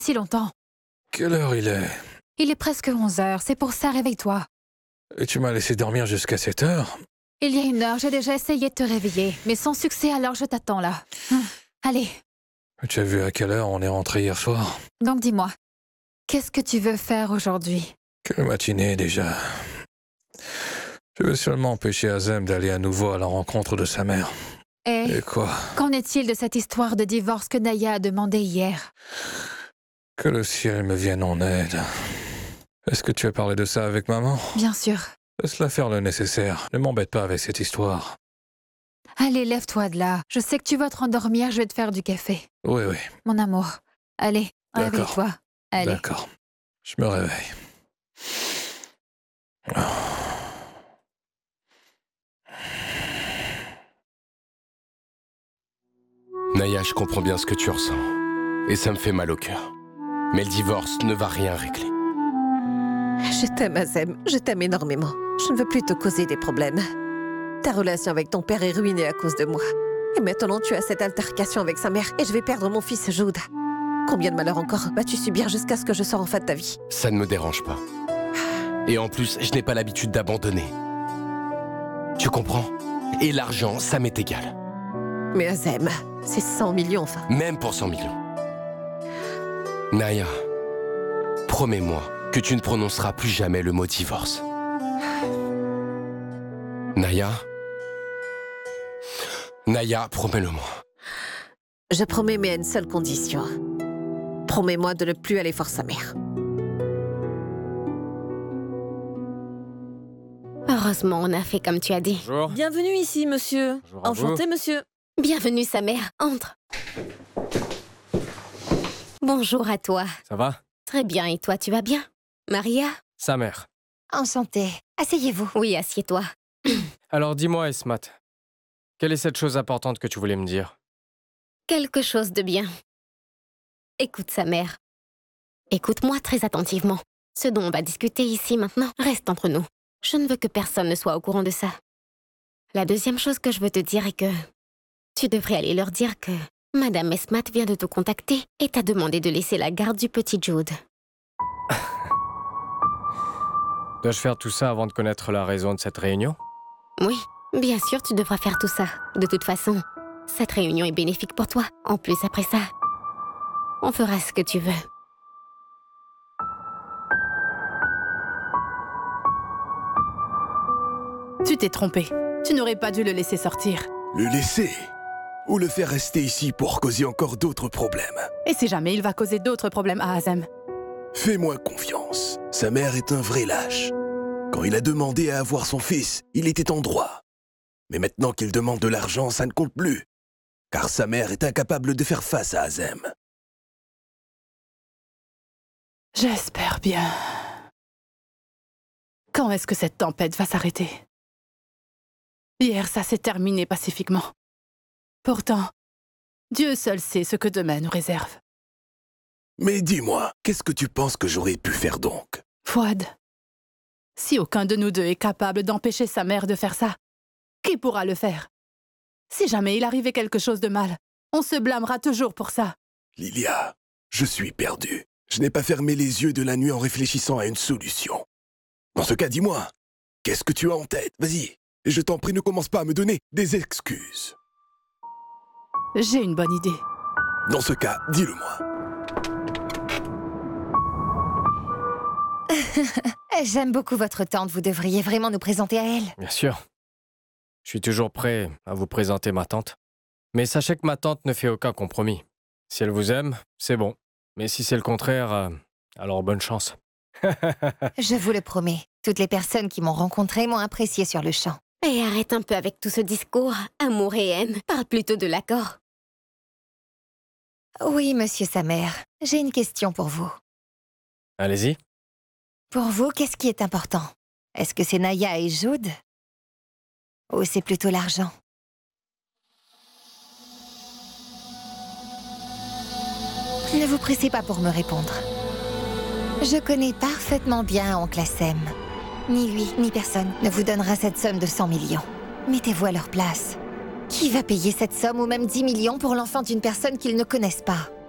Si longtemps. Quelle heure il est? Il est presque 11h, c'est pour ça, réveille-toi. Et tu m'as laissé dormir jusqu'à 7 heures? Il y a 1 heure, j'ai déjà essayé de te réveiller, mais sans succès, alors je t'attends là. Allez. Tu as vu à quelle heure on est rentré hier soir? Donc dis-moi, qu'est-ce que tu veux faire aujourd'hui? Quelle matinée déjà? Je veux seulement empêcher Azem d'aller à nouveau à la rencontre de sa mère. Et quoi? Qu'en est-il de cette histoire de divorce que Naya a demandé hier? Que le ciel me vienne en aide. Est-ce que tu as parlé de ça avec maman? Bien sûr. Laisse-la faire le nécessaire. Ne m'embête pas avec cette histoire. Allez, lève-toi de là. Je sais que tu vas te rendormir, je vais te faire du café. Oui. Mon amour, allez, réveille-toi. Allez. D'accord. Je me réveille. Naya, je comprends bien ce que tu ressens. Et ça me fait mal au cœur. Mais le divorce ne va rien régler. Je t'aime, Azem. Je t'aime énormément. Je ne veux plus te causer des problèmes. Ta relation avec ton père est ruinée à cause de moi. Et maintenant, tu as cette altercation avec sa mère et je vais perdre mon fils Jude. Combien de malheurs encore vas-tu subir jusqu'à ce que je sors enfin de ta vie? Ça ne me dérange pas. Et en plus, je n'ai pas l'habitude d'abandonner. Tu comprends? Et l'argent, ça m'est égal. Mais Azem, c'est 100 millions, enfin. Même pour 100 millions. Naya, promets-moi que tu ne prononceras plus jamais le mot divorce. Naya? Naya, promets-le-moi. Je promets, mais à une seule condition. Promets-moi de ne plus aller voir sa mère. Heureusement, on a fait comme tu as dit. Bonjour. Bienvenue ici, monsieur. Bonjour à Enchanté, vous. monsieur. Bienvenue, sa mère. Entre. Bonjour à toi. Ça va? Très bien, et toi, tu vas bien? Maria? Sa mère. Enchantée. Asseyez-vous. Oui, assieds-toi. Alors dis-moi, Esmat, quelle est cette chose importante que tu voulais me dire? Quelque chose de bien. Écoute, sa mère. Écoute-moi très attentivement. Ce dont on va discuter ici maintenant reste entre nous. Je ne veux que personne ne soit au courant de ça. La deuxième chose que je veux te dire est que tu devrais aller leur dire que Madame Esmat vient de te contacter et t'a demandé de laisser la garde du petit Jude. Dois-je faire tout ça avant de connaître la raison de cette réunion? Oui, bien sûr, tu devras faire tout ça. De toute façon, cette réunion est bénéfique pour toi. En plus, après ça, on fera ce que tu veux. Tu t'es trompé. Tu n'aurais pas dû le laisser sortir. Le laisser? Ou le faire rester ici pour causer encore d'autres problèmes? Et si jamais il va causer d'autres problèmes à Azem? Fais-moi confiance. Sa mère est un vrai lâche. Quand il a demandé à avoir son fils, il était en droit. Mais maintenant qu'il demande de l'argent, ça ne compte plus. Car sa mère est incapable de faire face à Azem. J'espère bien. Quand est-ce que cette tempête va s'arrêter? Hier, ça s'est terminé pacifiquement. Pourtant, Dieu seul sait ce que demain nous réserve. Mais dis-moi, qu'est-ce que tu penses que j'aurais pu faire donc? Fouad, si aucun de nous deux est capable d'empêcher sa mère de faire ça, qui pourra le faire? Si jamais il arrivait quelque chose de mal, on se blâmera toujours pour ça. Lilia, je suis perdu. Je n'ai pas fermé les yeux de la nuit en réfléchissant à une solution. Dans ce cas, dis-moi, qu'est-ce que tu as en tête? Vas-y, et je t'en prie, ne commence pas à me donner des excuses. J'ai une bonne idée. Dans ce cas, dis-le-moi. J'aime beaucoup votre tante, vous devriez vraiment nous présenter à elle. Bien sûr. Je suis toujours prêt à vous présenter ma tante. Mais sachez que ma tante ne fait aucun compromis. Si elle vous aime, c'est bon. Mais si c'est le contraire, alors bonne chance. Je vous le promets, toutes les personnes qui m'ont rencontré m'ont apprécié sur le champ. Et arrête un peu avec tout ce discours, amour et haine. Parle plutôt de l'accord. Oui, monsieur sa mère, j'ai une question pour vous. Allez-y. Pour vous, qu'est-ce qui est important? Est-ce que c'est Naya et Jude? Ou c'est plutôt l'argent? Ne vous pressez pas pour me répondre. Je connais parfaitement bien oncle Assem. Ni lui, ni personne ne vous donnera cette somme de 100 millions. Mettez-vous à leur place. Qui va payer cette somme ou même 10 millions pour l'enfant d'une personne qu'ils ne connaissent pas?